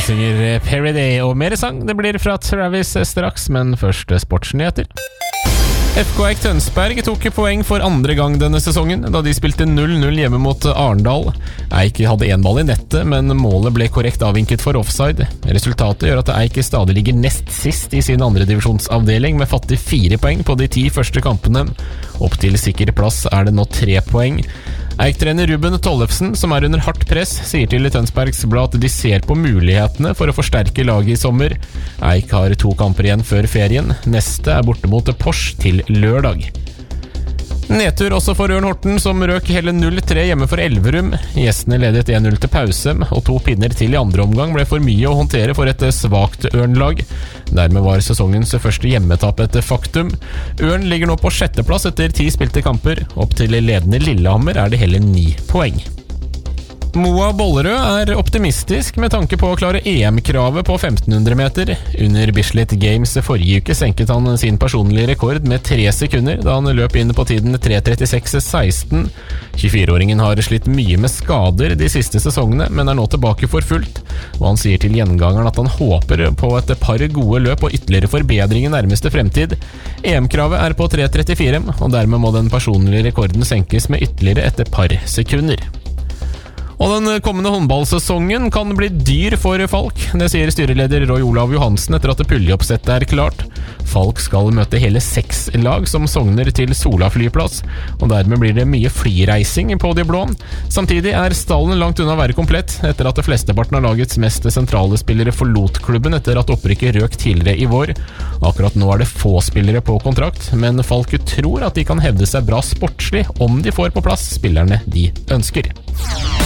synger Perry Day, og mer sang det blir fra Travis straks, men først sportsnyheter. FK Eik Tønsberg tok poeng for andre gang denne sesongen, da de spilte 0-0 hjemme mot Arendal. Eik hadde en ball i nettet, men målet ble korrekt avvinket for offside. Resultatet gjør at Eik stadig ligger nest sist i sin andre divisjonsavdeling, med fattig 4 poeng på de 10 første kampene. Opp til sikker plass er det nå 3 poeng. Eik-trener Ruben Tollefsen, som er under hardt press, sier til Tønsbergs Blad at de ser på mulighetene for å forsterke laget i sommer. Eik har 2 kamper igjen før ferien. Neste er borte mot Porsche til lørdag. Nedtur også for Ørn Horten, som røk hele 0-3 hjemme for Elverum. Gjestene ledet 1-0 til pause, og 2 pinner til i andre omgang ble for mye å håndtere for et svagt Ørn-lag. Dermed var sesongens første hjemmetap et faktum. Ørn ligger nå på 6. plass etter 10 spilte kamper. Opp til ledende Lillehammer er det hele 9 poeng. Moa Bollerød er optimistisk med tanke på å klare EM-kravet på 1500 meter. Under Bislett Games forrige uke senket han sin personlige rekord med 3 sekunder, da han løp inn på tiden 3.36,16. 24-åringen har slitt mye med skader de siste sesongene, men er nå tilbake for fullt. Og han sier til gjengangeren at han håper på et par gode løp og ytterligere forbedring i nærmeste fremtid. EM-kravet er på 3.34, og dermed må den personlige rekorden senkes med ytterligere et par sekunder. Og den kommende håndballsesongen kan bli dyr for Falk. Det sier styreleder Roy Olav Johansen etter at puljeoppsettet er klart. Falk skal møte hele 6 lag som sogner til Sola flyplass, og dermed blir det mye flyreising på de blå. Samtidig er stallen langt unna å være komplett, etter at flesteparten av lagets mest sentrale spillere forlot klubben etter at opprykket røk tidligere i vår. Akkurat nå er det få spillere på kontrakt, men Falk tror at de kan hevde seg bra sportslig om de får på plass spillerne de ønsker.